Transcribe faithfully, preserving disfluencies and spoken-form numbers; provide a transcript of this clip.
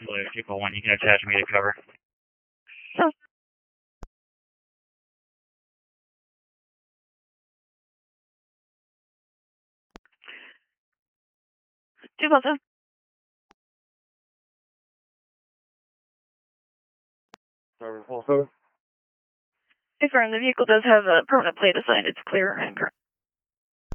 two call one, you can attach me to cover. So, two Delta. Cover, full cover. Confirm, the vehicle does have a permanent plate assigned. It's clear and correct.